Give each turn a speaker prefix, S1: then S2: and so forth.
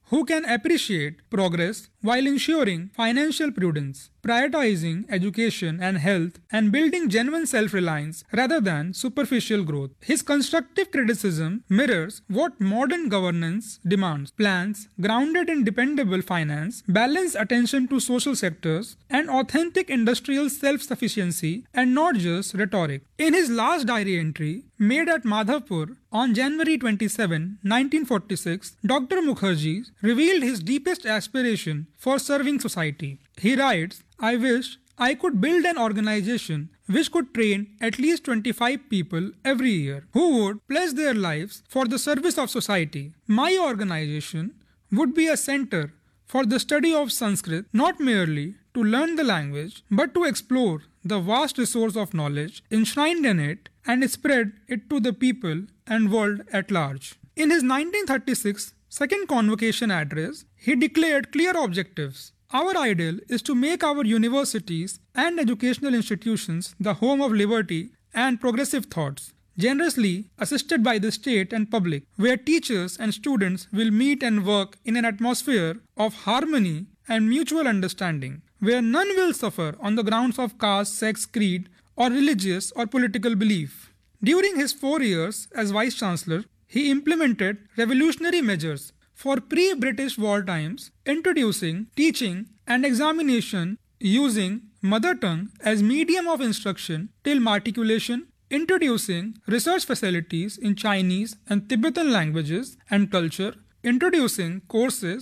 S1: who can appreciate progress while ensuring financial prudence, prioritizing education and health, and building genuine self reliance rather than superficial growth. His constructive criticism mirrors what modern governance demands: plans grounded in dependable finance, balanced attention to social sectors, and authentic industrial self sufficiency, and not just rhetoric. In his last diary entry, made at Madhavpur on January 27, 1946, Dr. Mukherjee revealed his deepest aspiration for serving society. He writes, "I wish I could build an organization which could train at least 25 people every year who would pledge their lives for the service of society. My organization would be a center for the study of Sanskrit, not merely to learn the language, but to explore the vast resource of knowledge enshrined in it and spread it to the people and world at large." In his 1936 second convocation address, he declared clear objectives. "Our ideal is to make our universities and educational institutions the home of liberty and progressive thoughts, generously assisted by the state and public, where teachers and students will meet and work in an atmosphere of harmony and mutual understanding, where none will suffer on the grounds of caste, sex, creed, or religious or political belief." During his 4 years as Vice Chancellor, he implemented revolutionary measures for pre-British war times, introducing teaching and examination using mother tongue as medium of instruction till matriculation, introducing research facilities in Chinese and Tibetan languages and culture, introducing courses